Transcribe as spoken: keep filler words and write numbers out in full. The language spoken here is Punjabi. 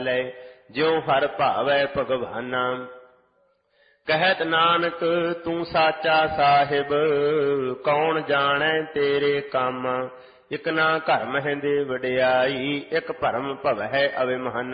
ਲੈ ਜਿਉ ਹਰ ਭਾਵੈ ਭਗਵਾਨਾ। ਕਹਿਤ ਨਾਨਕ ਤੂੰ ਸਾਚਾ ਸਾਹਿਬ ਕੌਣ ਜਾਣੈ ਤੇਰੇ ਕੰਮ। ਇਕ ਨਾ ਘਰ ਮਹਿ ਦੇ ਵਡਿਆਈ ਇਕ ਭਰਮ ਭਵੈ ਅਵਿਮਹਨ।